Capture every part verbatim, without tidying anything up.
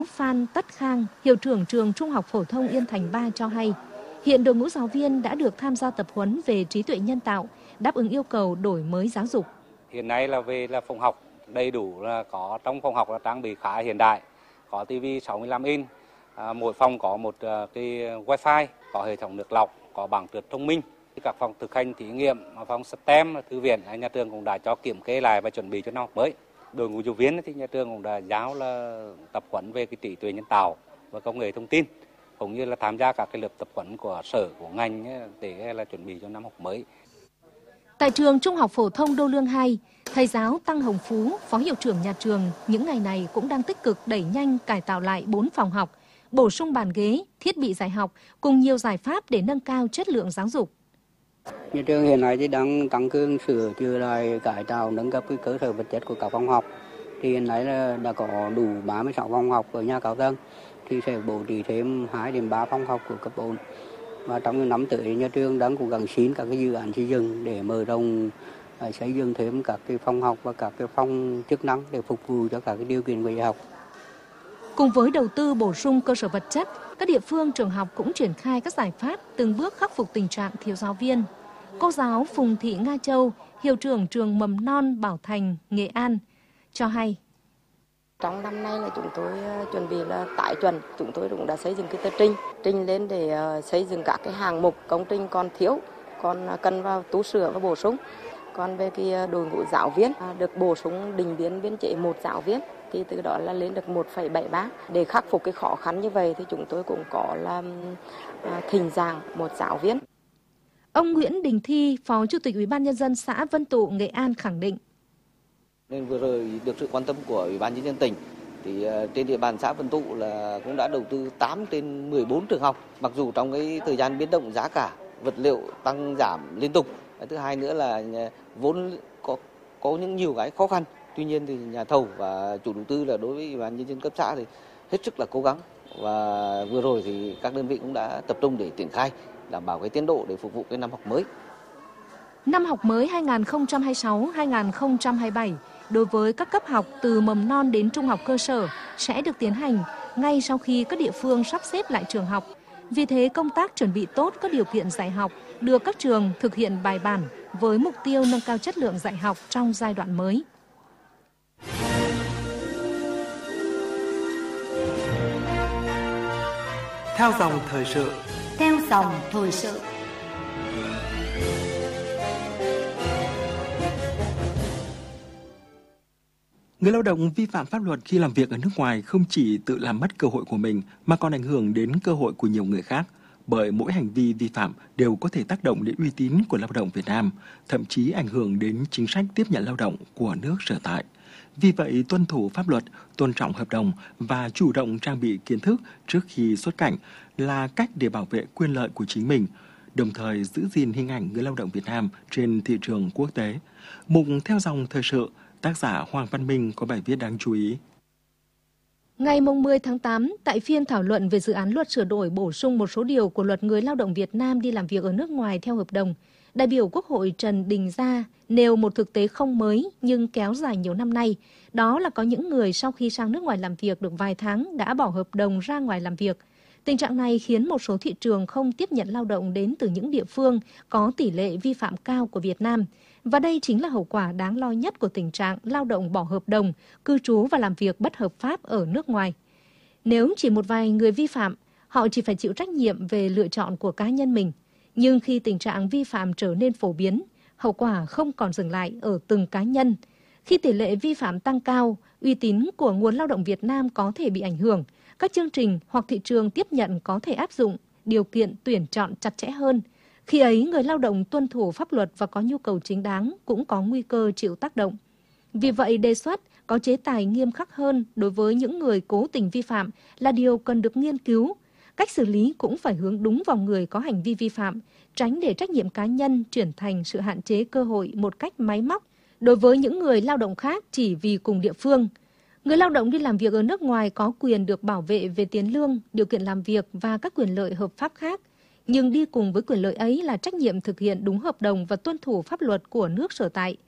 Phan Tất Khang, hiệu trưởng trường Trung học phổ thông Yên Thành ba cho hay, hiện đội ngũ giáo viên đã được tham gia tập huấn về trí tuệ nhân tạo, đáp ứng yêu cầu đổi mới giáo dục. Hiện nay là về là phòng học đầy đủ, là có trong phòng học là trang bị khá hiện đại, có tivi sáu mươi lăm inch, à, mỗi phòng có một uh, cái wifi, có hệ thống nước lọc, có bảng trượt thông minh. Các phòng thực hành thí nghiệm, phòng STEM, thư viện, nhà trường cũng đã cho kiểm kê lại và chuẩn bị cho năm học mới. Đội ngũ giáo viên thì nhà trường cũng đã giáo là tập huấn về cái trí tuệ nhân tạo và công nghệ thông tin, cũng như là tham gia các cái lớp tập huấn của sở, của ngành để là chuẩn bị cho năm học mới. Tại trường Trung học phổ thông Đô Lương hai, thầy giáo Tăng Hồng Phú, phó hiệu trưởng nhà trường, những ngày này cũng đang tích cực đẩy nhanh cải tạo lại bốn phòng học, bổ sung bàn ghế, thiết bị dạy học cùng nhiều giải pháp để nâng cao chất lượng giáo dục. Nhà trường hiện nay thì đang tăng cường sửa chữa lại, cải tạo, nâng cấp cái cơ sở vật chất của các phòng học. Thì hiện nay là đã có đủ ba mươi sáu phòng học ở nhà cao tầng, thì sẽ bố trí thêm hai đến ba phòng học của cấp bốn. Và trong những năm tới, nhà trường đang cố gắng xin các cái dự án xây dựng để mở rộng, xây dựng thêm các cái phòng học và các cái phòng chức năng để phục vụ cho các cái điều kiện của dạy học. Cùng với đầu tư bổ sung cơ sở vật chất, các địa phương trường học cũng triển khai các giải pháp từng bước khắc phục tình trạng thiếu giáo viên. Cô giáo Phùng Thị Nga Châu, hiệu trưởng trường mầm non Bảo Thành, Nghệ An, cho hay. Trong năm nay là chúng tôi chuẩn bị là tải chuẩn, chúng tôi cũng đã xây dựng cái tờ trình, trình lên để xây dựng các cái hạng mục công trình còn thiếu, còn cần vào tu sửa và bổ sung. Còn về cái đội ngũ giáo viên được bổ sung định biên biên chế một giáo viên, thì từ đó là lên được một phẩy bảy ba. Để khắc phục cái khó khăn như vậy thì chúng tôi cũng có là thỉnh giảng một giáo viên. Ông Nguyễn Đình Thi, Phó Chủ tịch Ủy ban Nhân dân xã Vân Tụ, Nghệ An khẳng định. Nên vừa rồi được sự quan tâm của Ủy ban Nhân dân tỉnh, thì trên địa bàn xã Vân Tụ là cũng đã đầu tư tám trên mười bốn trường học. Mặc dù trong cái thời gian biến động giá cả vật liệu tăng giảm liên tục, thứ hai nữa là vốn có có những nhiều cái khó khăn. Tuy nhiên thì nhà thầu và chủ đầu tư là đối với Ủy ban Nhân dân cấp xã thì hết sức là cố gắng, và vừa rồi thì các đơn vị cũng đã tập trung để triển khai đảm bảo cái tiến độ để phục vụ cái năm học mới. Năm học mới hai nghìn không trăm hai mươi sáu hai nghìn không trăm hai mươi bảy đối với các cấp học từ mầm non đến trung học cơ sở sẽ được tiến hành ngay sau khi các địa phương sắp xếp lại trường học. Vì thế, công tác chuẩn bị tốt các điều kiện dạy học được các trường thực hiện bài bản với mục tiêu nâng cao chất lượng dạy học trong giai đoạn mới. Theo dòng thời sự. Theo dòng thời sự. Người lao động vi phạm pháp luật khi làm việc ở nước ngoài không chỉ tự làm mất cơ hội của mình mà còn ảnh hưởng đến cơ hội của nhiều người khác, bởi mỗi hành vi vi phạm đều có thể tác động đến uy tín của lao động Việt Nam, thậm chí ảnh hưởng đến chính sách tiếp nhận lao động của nước sở tại. Vì vậy, tuân thủ pháp luật, tôn trọng hợp đồng và chủ động trang bị kiến thức trước khi xuất cảnh là cách để bảo vệ quyền lợi của chính mình, đồng thời giữ gìn hình ảnh người lao động Việt Nam trên thị trường quốc tế. Mục Theo dòng thời sự, tác giả Hoàng Văn Minh có bài viết đáng chú ý. Ngày mười tháng tám, tại phiên thảo luận về dự án luật sửa đổi bổ sung một số điều của luật người lao động Việt Nam đi làm việc ở nước ngoài theo hợp đồng, đại biểu Quốc hội Trần Đình Gia nêu một thực tế không mới nhưng kéo dài nhiều năm nay, đó là có những người sau khi sang nước ngoài làm việc được vài tháng đã bỏ hợp đồng ra ngoài làm việc. Tình trạng này khiến một số thị trường không tiếp nhận lao động đến từ những địa phương có tỷ lệ vi phạm cao của Việt Nam. Và đây chính là hậu quả đáng lo nhất của tình trạng lao động bỏ hợp đồng, cư trú và làm việc bất hợp pháp ở nước ngoài. Nếu chỉ một vài người vi phạm, họ chỉ phải chịu trách nhiệm về lựa chọn của cá nhân mình. Nhưng khi tình trạng vi phạm trở nên phổ biến, hậu quả không còn dừng lại ở từng cá nhân. Khi tỷ lệ vi phạm tăng cao, uy tín của nguồn lao động Việt Nam có thể bị ảnh hưởng. Các chương trình hoặc thị trường tiếp nhận có thể áp dụng điều kiện tuyển chọn chặt chẽ hơn. Khi ấy, người lao động tuân thủ pháp luật và có nhu cầu chính đáng cũng có nguy cơ chịu tác động. Vì vậy, đề xuất có chế tài nghiêm khắc hơn đối với những người cố tình vi phạm là điều cần được nghiên cứu. Cách xử lý cũng phải hướng đúng vào người có hành vi vi phạm, tránh để trách nhiệm cá nhân chuyển thành sự hạn chế cơ hội một cách máy móc đối với những người lao động khác chỉ vì cùng địa phương. Người lao động đi làm việc ở nước ngoài có quyền được bảo vệ về tiền lương, điều kiện làm việc và các quyền lợi hợp pháp khác. Nhưng đi cùng với quyền lợi ấy là trách nhiệm thực hiện đúng hợp đồng và tuân thủ pháp luật của nước sở tại.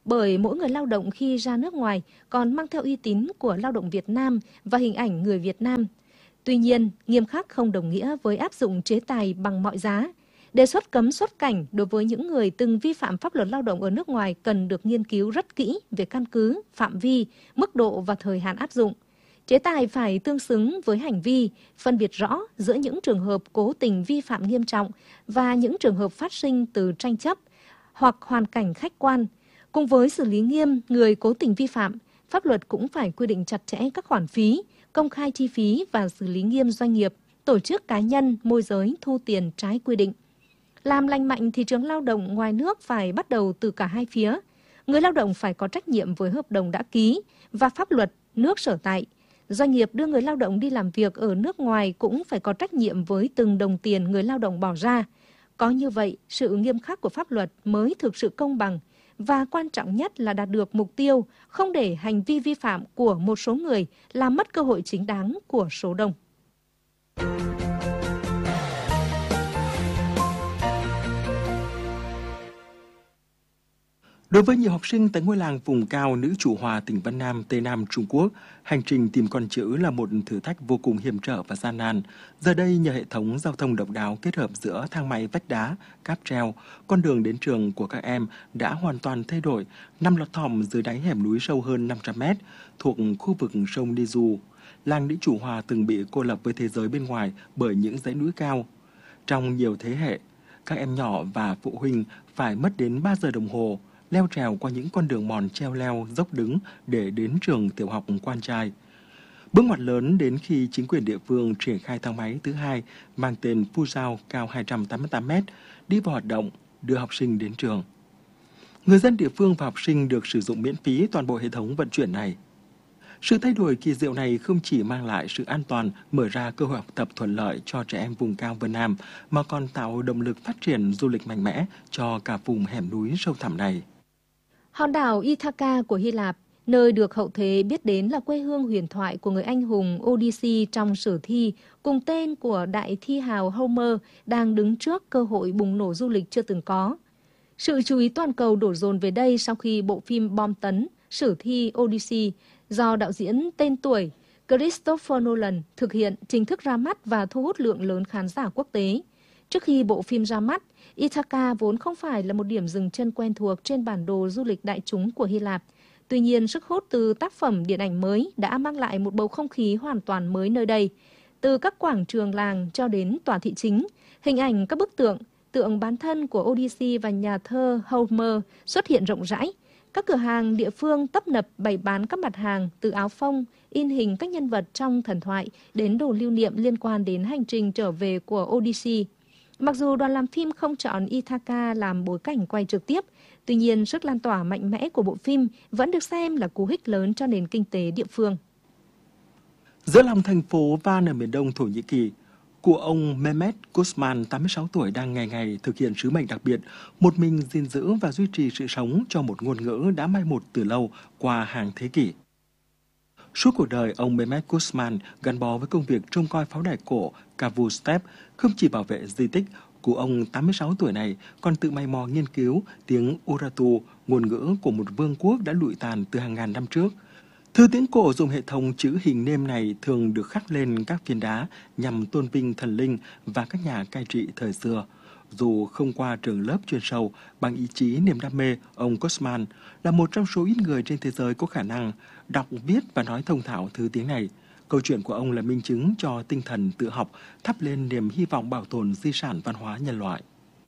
bởi mỗi người lao động khi ra nước ngoài còn mang theo uy tín của lao động Việt Nam và hình ảnh người Việt Nam. Tuy nhiên, nghiêm khắc không đồng nghĩa với áp dụng chế tài bằng mọi giá. Đề xuất cấm xuất cảnh đối với những người từng vi phạm pháp luật lao động ở nước ngoài cần được nghiên cứu rất kỹ về căn cứ, phạm vi, mức độ và thời hạn áp dụng. Chế tài phải tương xứng với hành vi, phân biệt rõ giữa những trường hợp cố tình vi phạm nghiêm trọng và những trường hợp phát sinh từ tranh chấp hoặc hoàn cảnh khách quan. Cùng với xử lý nghiêm người cố tình vi phạm, pháp luật cũng phải quy định chặt chẽ các khoản phí, công khai chi phí và xử lý nghiêm doanh nghiệp, tổ chức cá nhân môi giới thu tiền trái quy định. Làm lành mạnh thị trường lao động ngoài nước phải bắt đầu từ cả hai phía. Người lao động phải có trách nhiệm với hợp đồng đã ký và pháp luật nước sở tại. Doanh nghiệp đưa người lao động đi làm việc ở nước ngoài cũng phải có trách nhiệm với từng đồng tiền người lao động bỏ ra. Có như vậy, sự nghiêm khắc của pháp luật mới thực sự công bằng và quan trọng nhất là đạt được mục tiêu không để hành vi vi phạm của một số người làm mất cơ hội chính đáng của số đông. Đối với nhiều học sinh tại ngôi làng vùng cao Nữ Chủ Hòa, tỉnh Vân Nam, Tây Nam Trung Quốc, hành trình tìm con chữ là một thử thách vô cùng hiểm trở và gian nan. Giờ đây, nhờ hệ thống giao thông độc đáo kết hợp giữa thang máy vách đá, cáp treo, con đường đến trường của các em đã hoàn toàn thay đổi, nằm lọt thỏm dưới đáy hẻm núi sâu hơn năm trăm mét, thuộc khu vực sông Nizu. Làng Nữ Chủ Hòa từng bị cô lập với thế giới bên ngoài bởi những dãy núi cao. Trong nhiều thế hệ, các em nhỏ và phụ huynh phải mất đến ba giờ đồng hồ leo trèo qua những con đường mòn treo leo dốc đứng để đến trường tiểu học Quan Trai. Bước ngoặt lớn đến khi chính quyền địa phương triển khai thang máy thứ hai mang tên Phu Giao cao hai trăm tám mươi tám mét đi vào hoạt động, đưa học sinh đến trường. Người dân địa phương và học sinh được sử dụng miễn phí toàn bộ hệ thống vận chuyển này. Sự thay đổi kỳ diệu này không chỉ mang lại sự an toàn, mở ra cơ hội học tập thuận lợi cho trẻ em vùng cao Vân Nam, mà còn tạo động lực phát triển du lịch mạnh mẽ cho cả vùng hẻm núi sâu thẳm này. Hòn đảo Ithaca của Hy Lạp, nơi được hậu thế biết đến là quê hương huyền thoại của người anh hùng Odyssey trong sử thi cùng tên của đại thi hào Homer, đang đứng trước cơ hội bùng nổ du lịch chưa từng có. Sự chú ý toàn cầu đổ dồn về đây sau khi bộ phim bom tấn sử thi Odyssey do đạo diễn tên tuổi Christopher Nolan thực hiện chính thức ra mắt và thu hút lượng lớn khán giả quốc tế. Trước khi bộ phim ra mắt, Ithaca vốn không phải là một điểm dừng chân quen thuộc trên bản đồ du lịch đại chúng của Hy Lạp. Tuy nhiên, sức hút từ tác phẩm điện ảnh mới đã mang lại một bầu không khí hoàn toàn mới nơi đây. Từ các quảng trường làng cho đến tòa thị chính, hình ảnh các bức tượng, tượng bán thân của Odyssey và nhà thơ Homer xuất hiện rộng rãi. Các cửa hàng địa phương tấp nập bày bán các mặt hàng từ áo phông, in hình các nhân vật trong thần thoại đến đồ lưu niệm liên quan đến hành trình trở về của Odyssey. Mặc dù đoàn làm phim không chọn Ithaca làm bối cảnh quay trực tiếp, tuy nhiên sức lan tỏa mạnh mẽ của bộ phim vẫn được xem là cú hích lớn cho nền kinh tế địa phương. Giữa lòng thành phố Van ở miền đông Thổ Nhĩ Kỳ, cụ ông Mehmet Kusman, tám mươi sáu tuổi, đang ngày ngày thực hiện sứ mệnh đặc biệt, một mình gìn giữ và duy trì sự sống cho một ngôn ngữ đã mai một từ lâu qua hàng thế kỷ. Suốt cuộc đời, ông Mehmet Kusman gắn bó với công việc trông coi pháo đài cổ Kavu Step, không chỉ bảo vệ di tích. Cụ ông tám mươi sáu tuổi này còn tự mày mò nghiên cứu tiếng Urartu, ngôn ngữ của một vương quốc đã lụi tàn từ hàng ngàn năm trước. Thư tiếng cổ dùng hệ thống chữ hình nêm này thường được khắc lên các phiến đá nhằm tôn vinh thần linh và các nhà cai trị thời xưa. Dù không qua trường lớp chuyên sâu, bằng ý chí niềm đam mê, ông Kusman là một trong số ít người trên thế giới có khả năng đọc, viết và nói thông thạo thứ tiếng này. Câu chuyện của ông là minh chứng cho tinh thần tự học, thắp lên niềm hy vọng bảo tồn di sản văn hóa nhân loại.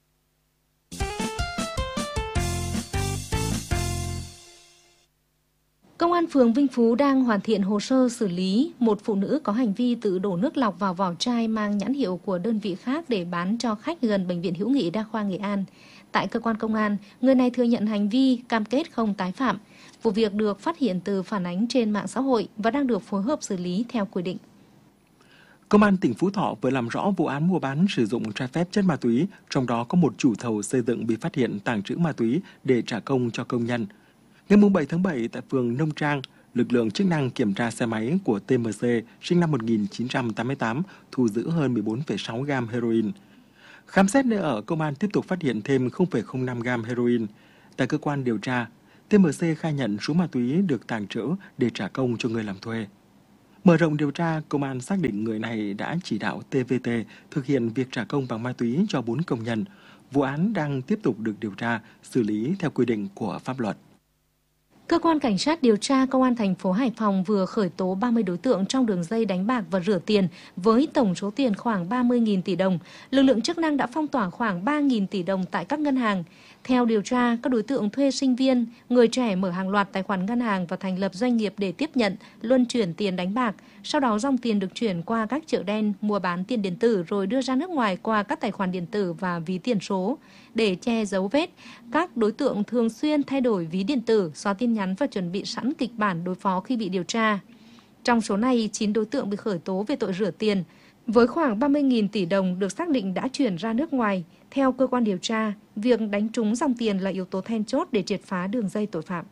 Công an phường Vinh Phú đang hoàn thiện hồ sơ xử lý một phụ nữ có hành vi tự đổ nước lọc vào vỏ chai mang nhãn hiệu của đơn vị khác để bán cho khách gần Bệnh viện Hữu nghị Đa khoa Nghệ An. Tại cơ quan công an, người này thừa nhận hành vi, cam kết không tái phạm. Vụ việc được phát hiện từ phản ánh trên mạng xã hội và đang được phối hợp xử lý theo quy định. Công an tỉnh Phú Thọ vừa làm rõ vụ án mua bán sử dụng trái phép chất ma túy, trong đó có một chủ thầu xây dựng bị phát hiện tàng trữ ma túy để trả công cho công nhân. Ngày bảy tháng bảy, tại phường Nông Trang, lực lượng chức năng kiểm tra xe máy của tê em xê sinh năm một nghìn chín trăm tám mươi tám, thu giữ hơn mười bốn phẩy sáu gam heroin. Khám xét nơi ở, công an tiếp tục phát hiện thêm không phẩy không năm gam heroin. Tại cơ quan điều tra, tê em xê khai nhận số ma túy được tàng trữ để trả công cho người làm thuê. Mở rộng điều tra, công an xác định người này đã chỉ đạo tê vê tê thực hiện việc trả công bằng ma túy cho bốn công nhân. Vụ án đang tiếp tục được điều tra, xử lý theo quy định của pháp luật. Cơ quan Cảnh sát điều tra Công an thành phố Hải Phòng vừa khởi tố ba mươi đối tượng trong đường dây đánh bạc và rửa tiền với tổng số tiền khoảng ba mươi nghìn tỷ đồng. Lực lượng chức năng đã phong tỏa khoảng ba nghìn tỷ đồng tại các ngân hàng. Theo điều tra, các đối tượng thuê sinh viên, người trẻ mở hàng loạt tài khoản ngân hàng và thành lập doanh nghiệp để tiếp nhận, luân chuyển tiền đánh bạc. Sau đó dòng tiền được chuyển qua các chợ đen, mua bán tiền điện tử rồi đưa ra nước ngoài qua các tài khoản điện tử và ví tiền số. Để che giấu vết, các đối tượng thường xuyên thay đổi ví điện tử, xóa tin nhắn và chuẩn bị sẵn kịch bản đối phó khi bị điều tra. Trong số này, chín đối tượng bị khởi tố về tội rửa tiền, với khoảng ba mươi nghìn tỷ đồng được xác định đã chuyển ra nước ngoài. Theo cơ quan điều tra, việc đánh trúng dòng tiền là yếu tố then chốt để triệt phá đường dây tội phạm.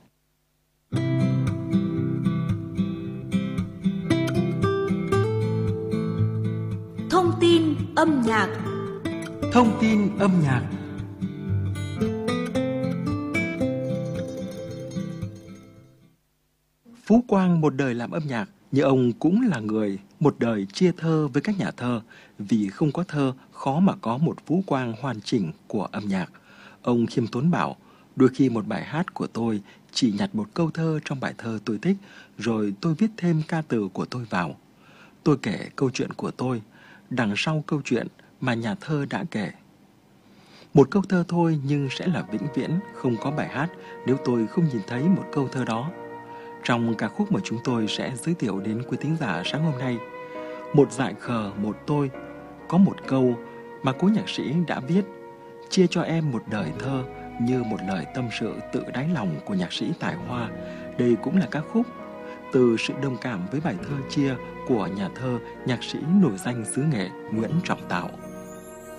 Thông tin âm nhạc. Thông tin âm nhạc. Phú Quang một đời làm âm nhạc, nhưng ông cũng là người một đời chia thơ với các nhà thơ. Vì không có thơ, khó mà có một Phú Quang hoàn chỉnh của âm nhạc. Ông khiêm tốn bảo, đôi khi một bài hát của tôi chỉ nhặt một câu thơ trong bài thơ tôi thích, rồi tôi viết thêm ca từ của tôi vào. Tôi kể câu chuyện của tôi, đằng sau câu chuyện mà nhà thơ đã kể. Một câu thơ thôi nhưng sẽ là vĩnh viễn, không có bài hát nếu tôi không nhìn thấy một câu thơ đó. Trong ca khúc mà chúng tôi sẽ giới thiệu đến quý thính giả sáng hôm nay, Một dại khờ một tôi, có một câu mà cố nhạc sĩ đã viết, chia cho em một đời thơ như một lời tâm sự tự đáy lòng của nhạc sĩ tài hoa. Đây cũng là ca khúc từ sự đồng cảm với bài thơ Chia của nhà thơ, nhạc sĩ nổi danh xứ Nghệ Nguyễn Trọng Tạo.